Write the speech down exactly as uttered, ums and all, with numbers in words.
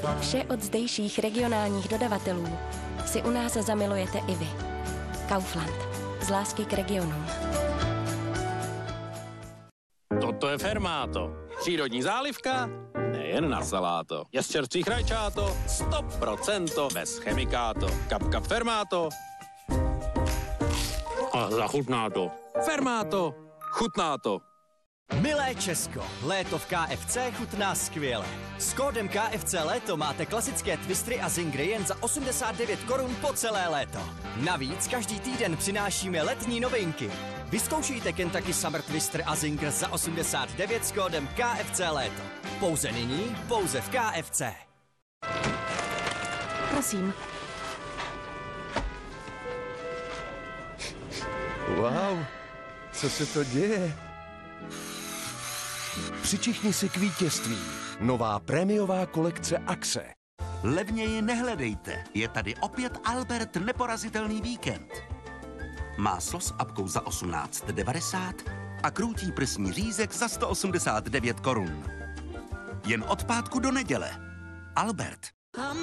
Vše od zdejších regionálních dodavatelů si u nás zamilujete i vy. Kaufland. Z lásky k regionům. Toto je Fermáto. Přírodní zálivka? Nejen na saláto. Je z čerstvých rajčáto? sto procent bez chemikáto. Kap, kap Fermáto. A zachutná to. Fermáto. Chutná to. Milé Česko, léto v K F C chutná skvěle. S kódem K F C léto máte klasické twistry a zingry jen za osmdesát devět korun po celé léto. Navíc každý týden přinášíme letní novinky. Vyzkoušejte Kentucky Summer Twister a Zinger za osmdesát devět s kódem K F C léto. Pouze nyní, pouze v K F C. Prosím. Wow, co se to děje? Přičichni si k vítězství. Nová prémiová kolekce Axe. Levněji nehledejte, je tady opět Albert neporazitelný víkend. Máslo s apkou za osmnáct devadesát a krůtí prsní řízek za sto osmdesát devět korun. Jen od pátku do neděle. Albert.